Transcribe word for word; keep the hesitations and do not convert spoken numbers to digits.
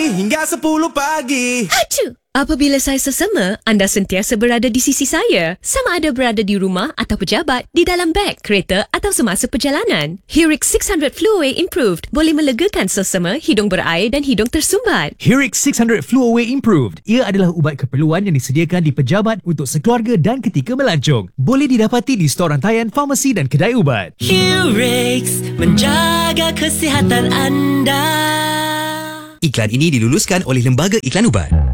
Hingga sepuluh pagi. Acu! Apabila saya sesama, anda sentiasa berada di sisi saya. Sama ada berada di rumah atau pejabat, di dalam beg, kereta atau semasa perjalanan. Hurix enam ratus Flu Away Improved boleh melegakan sesama, hidung berair dan hidung tersumbat. Hurix enam ratus Flu Away Improved. Ia adalah ubat keperluan yang disediakan di pejabat untuk sekeluarga dan ketika melancong. Boleh didapati di stor rantaian, farmasi dan kedai ubat. Hurix menjaga kesihatan anda. Iklan ini diluluskan oleh Lembaga Iklan Ubat.